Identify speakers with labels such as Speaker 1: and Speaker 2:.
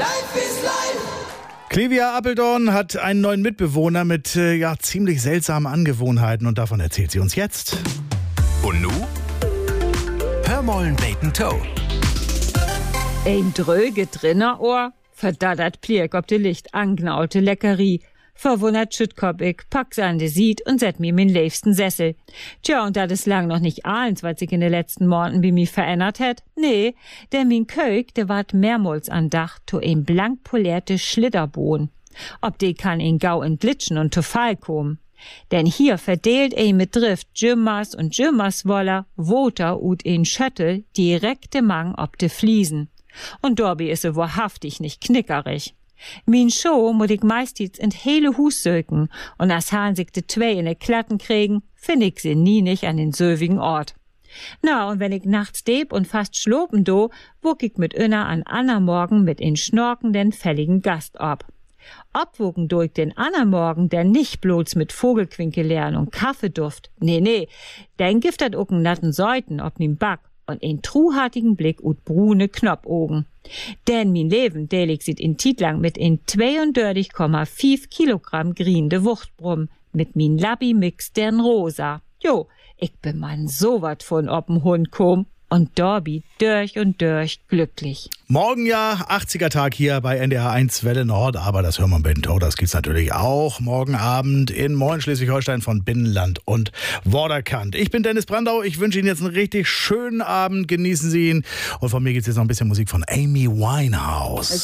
Speaker 1: Clivia Apeldoorn hat einen neuen Mitbewohner mit ziemlich seltsamen Angewohnheiten und davon erzählt sie uns jetzt.
Speaker 2: Und nu? Hör mollen Bacon Toe.
Speaker 3: Ein dröge Drinnerohr, verdattert Pliek ob de Licht angnaulte Leckerie. Verwundert schüttkop ich, pack's an de Sied und set mi min liebsten Sessel. Tja, und dat is lang noch nicht ahns, was sich in de letzten Monaten bi mi verändert het. Nee, der min Köig, der ward mehrmals andacht, to ein blank polierte Schlitterbohn. Ob de kann in Gau entglitschen und to Fall kommen. Denn hier verdeelt mit Drift Jimmers und Jimmerswoller, Woter ut in Schöttel direkte Mang ob de Fliesen. Und Dorbi is wahrhaftig nicht knickerig. Min Show muss ich meistens in hele Hus söken und as han sich de zwei in de Klatten kriegen, find ich sie nie nicht an den sövigen Ort. Na, und wenn ich nachts deb und fast schlopen do, wuck ich mit Inner an Anna Morgen mit in schnorkenden, fälligen Gast ab. Obwogen durch den Morgen, der nicht bloß mit Vogelquinke lernen und Kaffeeduft. Nee, den giftet auch n natten Seuten ob min Back und en truhartigen Blick ut brune Knoppogen. Denn min Leben delig sieht in Titlang mit in 32,5 Kilogramm griende Wuchtbrumm mit min Labbi mix dern rosa. Jo, ich bin man so wat von ob'n Hund komm und Dorbi durch und durch glücklich.
Speaker 1: Morgen 80er Tag hier bei NDR 1 Welle Nord, aber das Hör mollen Bacon Toe, das gibt's natürlich auch morgen Abend in Moin Schleswig-Holstein von Binnenland und Vorderkant. Ich bin Dennis Brandau, ich wünsche Ihnen jetzt einen richtig schönen Abend, genießen Sie ihn und von mir gibt's jetzt noch ein bisschen Musik von Amy Winehouse.